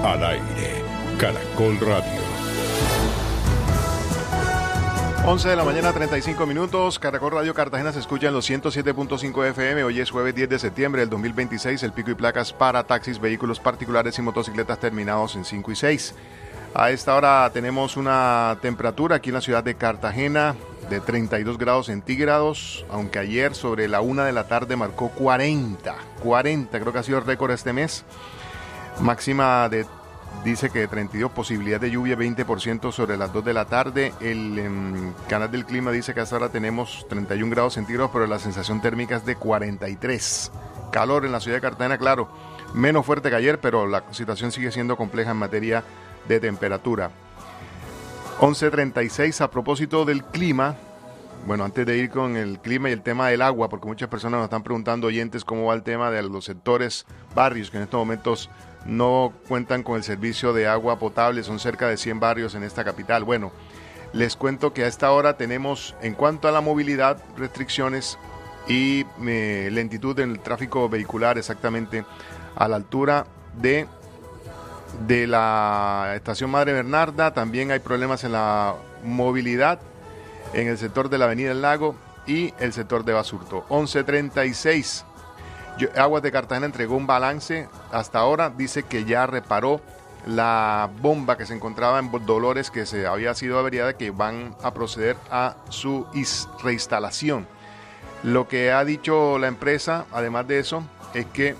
Al aire, Caracol Radio. 11 de la mañana, 35 minutos. Caracol Radio Cartagena se escucha en los 107.5 FM. Hoy es jueves 10 de septiembre del 2026. El pico y placas para taxis, vehículos particulares y motocicletas terminados en 5 y 6. A esta hora tenemos una temperatura aquí en la ciudad de Cartagena de 32 grados centígrados, aunque ayer sobre la 1 de la tarde marcó 40, creo que ha sido el récord este mes. Máxima dice que de 32, posibilidad de lluvia 20% sobre las 2 de la tarde. El canal del clima dice que hasta ahora tenemos 31 grados centígrados, pero la sensación térmica es de 43. Calor en la ciudad de Cartagena, claro, menos fuerte que ayer, pero la situación sigue siendo compleja en materia de temperatura. 11:36, a propósito del clima. Bueno, antes de ir con el clima y el tema del agua, porque muchas personas nos están preguntando, oyentes, cómo va el tema de los sectores, barrios que en estos momentos no cuentan con el servicio de agua potable. Son cerca de 100 barrios en esta capital. Bueno, les cuento que a esta hora tenemos, en cuanto a la movilidad, restricciones y lentitud en el tráfico vehicular, exactamente a la altura de la estación Madre Bernarda. También hay problemas en la movilidad en el sector de la Avenida del Lago y el sector de Basurto. 11:36. Aguas de Cartagena entregó un balance hasta ahora. Dice que ya reparó la bomba que se encontraba en Dolores, que se había sido averiada, que van a proceder a su reinstalación. Lo que ha dicho la empresa, además de eso, es que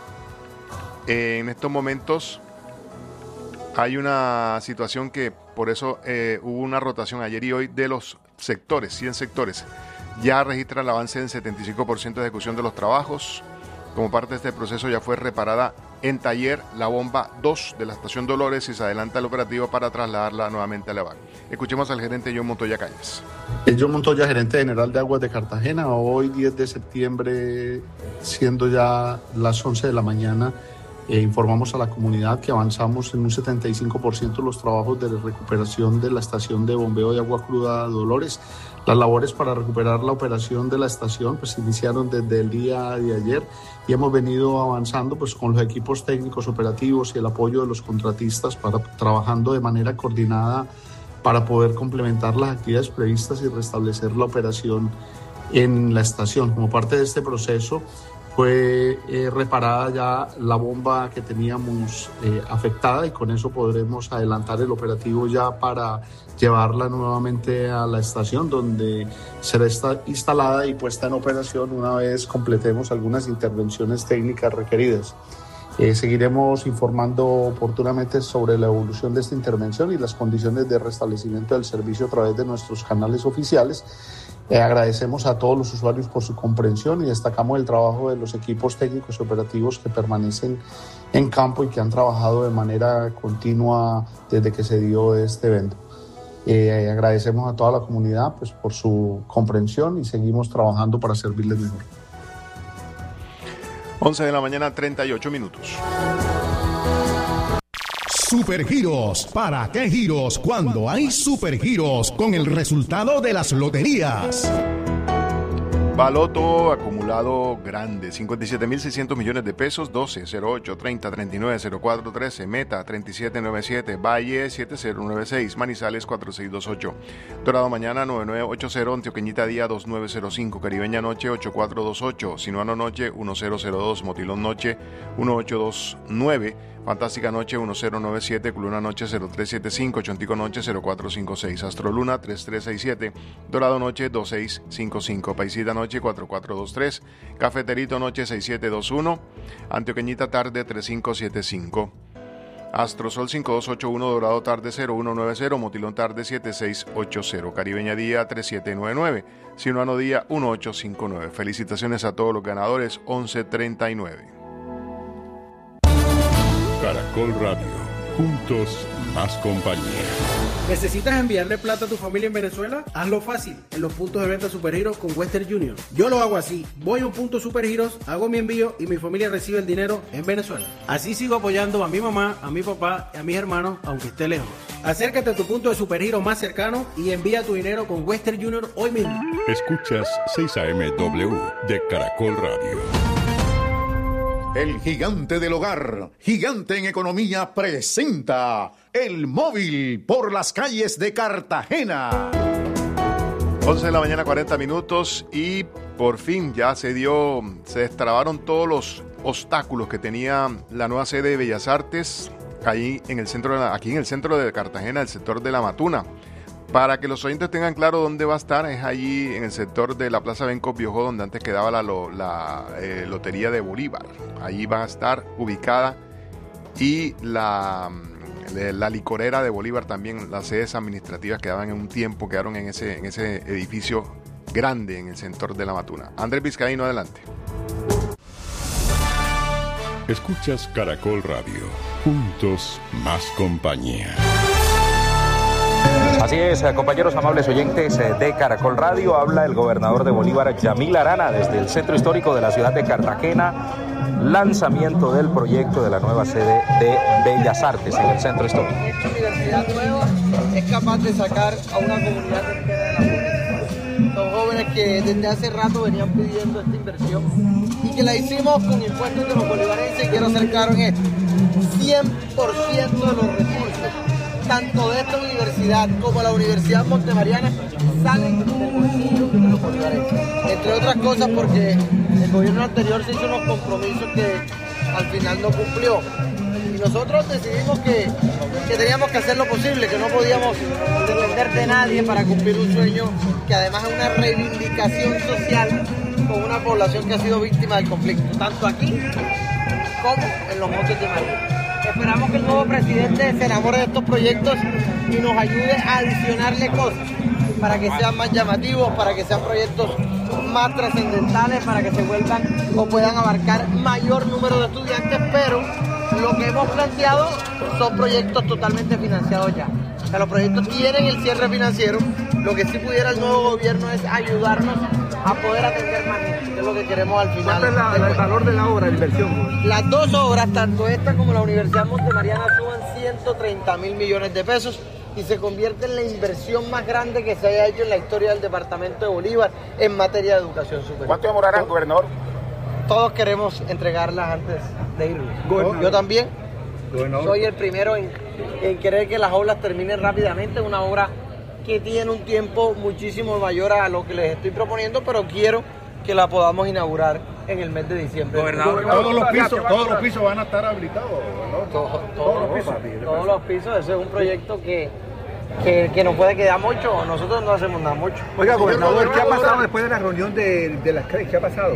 en estos momentos hay una situación que por eso hubo una rotación ayer y hoy de los sectores, 100 sectores. Ya registra el avance en 75% de ejecución de los trabajos. Como parte de este proceso ya fue reparada en taller la bomba 2 de la estación Dolores y se adelanta el operativo para trasladarla nuevamente a la EVAC. Escuchemos al gerente John Montoya Cañas. John Montoya, gerente general de Aguas de Cartagena. Hoy 10 de septiembre, siendo ya las 11 de la mañana, informamos a la comunidad que avanzamos en un 75% los trabajos de recuperación de la estación de bombeo de agua cruda Dolores. Las labores para recuperar la operación de la estación pues iniciaron desde el día de ayer y hemos venido avanzando pues con los equipos técnicos operativos y el apoyo de los contratistas trabajando de manera coordinada para poder complementar las actividades previstas y restablecer la operación en la estación. Como parte de este proceso fue reparada ya la bomba que teníamos afectada y con eso podremos adelantar el operativo ya para llevarla nuevamente a la estación, donde será instalada y puesta en operación una vez completemos algunas intervenciones técnicas requeridas. Seguiremos informando oportunamente sobre la evolución de esta intervención y las condiciones de restablecimiento del servicio a través de nuestros canales oficiales. Agradecemos a todos los usuarios por su comprensión y destacamos el trabajo de los equipos técnicos y operativos que permanecen en campo y que han trabajado de manera continua desde que se dio este evento. Agradecemos a toda la comunidad pues, por su comprensión y seguimos trabajando para servirles mejor. 11 de la mañana, 38 minutos. Supergiros. ¿Para qué giros cuando hay supergiros con el resultado de las loterías? Baloto acumulado grande, 57.600 millones de pesos, 12, 08, 30, 39, 04, 13, Meta, 3797, Valle, 7096, Manizales, 4628, Dorado mañana, 9980, Antioqueñita día, 2905, Caribeña noche, 8428, Sinuano noche, 1002, Motilón noche, 1829, Fantástica noche 1097, Culuna noche 0375, Chontico noche 0456, Astroluna 3367, Dorado noche 2655, Paisita noche 4423, Cafeterito noche 6721, Antioqueñita tarde 3575, Astrosol 5281, Dorado tarde 0190, Motilón tarde 7680, Caribeña día 3799, Sinuano día 1859. Felicitaciones a todos los ganadores. 1139. Caracol Radio, juntos más compañía. ¿Necesitas enviarle plata a tu familia en Venezuela? Hazlo fácil, en los puntos de venta Supergiros con Western Union. Yo lo hago así, voy a un punto Supergiros, hago mi envío y mi familia recibe el dinero en Venezuela. Así sigo apoyando a mi mamá, a mi papá y a mis hermanos, aunque esté lejos. Acércate a tu punto de Supergiros más cercano y envía tu dinero con Western Union hoy mismo. Escuchas 6 AM W de Caracol Radio. El gigante del hogar, gigante en economía, presenta El Móvil por las calles de Cartagena. 11 de la mañana, 40 minutos, y por fin ya se destrabaron todos los obstáculos que tenía la nueva sede de Bellas Artes aquí en el centro de Cartagena, el sector de La Matuna. Para que los oyentes tengan claro dónde va a estar, es allí en el sector de la Plaza Benco Biojó, donde antes quedaba la Lotería de Bolívar. Allí va a estar ubicada, y la licorera de Bolívar también. Las sedes administrativas quedaron en ese edificio grande en el sector de La Matuna. Andrés Vizcaíno, adelante. Escuchas Caracol Radio. Juntos, más compañía. Así es, compañeros amables oyentes de Caracol Radio, habla el gobernador de Bolívar, Yamil Arana, desde el centro histórico de la ciudad de Cartagena, lanzamiento del proyecto de la nueva sede de Bellas Artes en el centro histórico. Esta universidad nueva es capaz de sacar a una comunidad entera de la pobreza. Son jóvenes que desde hace rato venían pidiendo esta inversión y que la hicimos con impuestos de los bolivarenses, y quiero hacer claro en esto: 100% de los recursos, tanto de esta universidad como la Universidad Montemariana, salen del bolsillo de los bolivarenses. Entre otras cosas porque el gobierno anterior se hizo unos compromisos que al final no cumplió. Y nosotros decidimos que teníamos que hacer lo posible, que no podíamos depender de nadie para cumplir un sueño que además es una reivindicación social con una población que ha sido víctima del conflicto, tanto aquí como en los Montes de María. Esperamos que el nuevo presidente se enamore de estos proyectos y nos ayude a adicionarle cosas para que sean más llamativos, para que sean proyectos más trascendentales, para que se vuelvan o puedan abarcar mayor número de estudiantes, pero lo que hemos planteado son proyectos totalmente financiados ya. O sea, los proyectos tienen el cierre financiero. Lo que sí pudiera el nuevo gobierno es ayudarnos a poder atender más gente, que es lo que queremos al final. ¿Cuánto es el valor de la obra, de inversión? Las dos obras, tanto esta como la Universidad Montemariana, suman 130.000 millones de pesos y se convierte en la inversión más grande que se haya hecho en la historia del departamento de Bolívar en materia de educación superior. ¿Cuánto demorarán, gobernador? Todos queremos entregarlas antes de irnos. Yo también. Soy el primero en querer que las obras terminen rápidamente. Una obra que tiene un tiempo muchísimo mayor a lo que les estoy proponiendo, pero quiero que la podamos inaugurar en el mes de diciembre. Todos los pisos van a estar habilitados, ¿no? Todos los pisos. Ese es un proyecto que nos puede quedar mucho. Nosotros no hacemos nada mucho. Oiga, gobernador, ¿qué ha pasado después de la reunión de las CREC? ¿Qué ha pasado?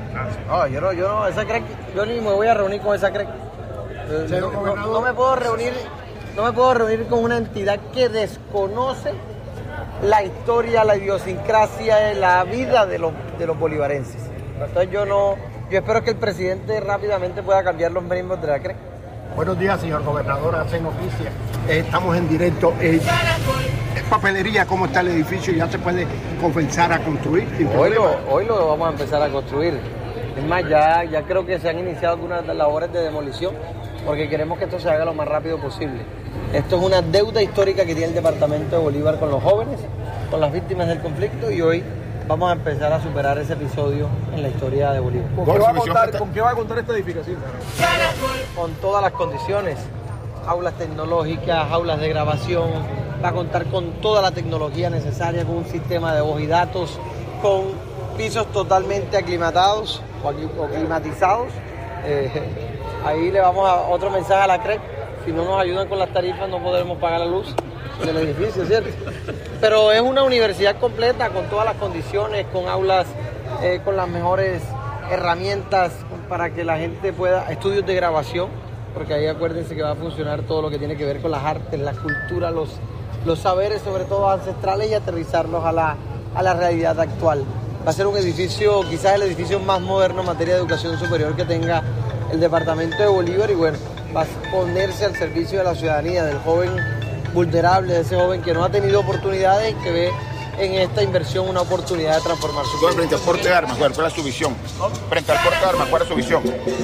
Yo ni me voy a reunir con esa CREC. No me puedo reunir con una entidad que desconoce la historia, la idiosincrasia, la vida de los bolivarenses. Entonces yo espero que el presidente rápidamente pueda cambiar los miembros de la CREC. Buenos días, señor gobernador, hace noticias. Estamos en directo. Es papelería, ¿cómo está el edificio? ¿Ya se puede comenzar a construir? Hoy lo vamos a empezar a construir. Es más, ya creo que se han iniciado algunas labores de demolición, porque queremos que esto se haga lo más rápido posible. Esto es una deuda histórica que tiene el departamento de Bolívar con los jóvenes, con las víctimas del conflicto, y hoy vamos a empezar a superar ese episodio en la historia de Bolívar. ¿Con qué va a contar esta edificación? Con todas las condiciones, aulas tecnológicas, aulas de grabación, va a contar con toda la tecnología necesaria, con un sistema de voz y datos, con pisos totalmente aclimatados o climatizados. Ahí le vamos a otro mensaje a la CREC: si no nos ayudan con las tarifas no podremos pagar la luz del edificio, ¿cierto? Pero es una universidad completa, con todas las condiciones, con aulas, con las mejores herramientas para que la gente pueda, estudios de grabación, porque ahí acuérdense que va a funcionar todo lo que tiene que ver con las artes, la cultura, los saberes, sobre todo ancestrales, y aterrizarlos a la realidad actual. Va a ser un edificio, quizás el edificio más moderno en materia de educación superior que tenga el departamento de Bolívar, y bueno, va a ponerse al servicio de la ciudadanía, del joven vulnerable, de ese joven que no ha tenido oportunidades y que ve en esta inversión una oportunidad de transformar su vida. Frente al porte de armas, ¿cuál es su visión? Frente al porte de armas, ¿cuál es su visión?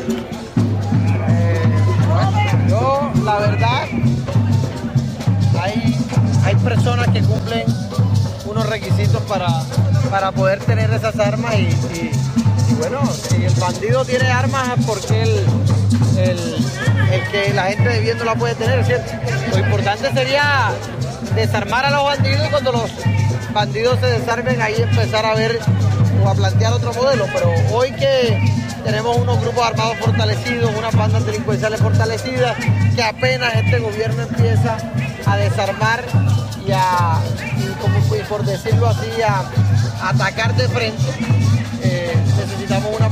Yo, la verdad, hay personas que cumplen unos requisitos para poder tener esa las armas y bueno, si el bandido tiene armas es porque el que la gente bien no la puede tener, ¿cierto? Lo importante sería desarmar a los bandidos y cuando los bandidos se desarmen ahí empezar a ver o a plantear otro modelo, pero hoy que tenemos unos grupos armados fortalecidos, unas bandas delincuenciales fortalecidas, que apenas este gobierno empieza a desarmar y por decirlo así, a atacar de frente, necesitamos una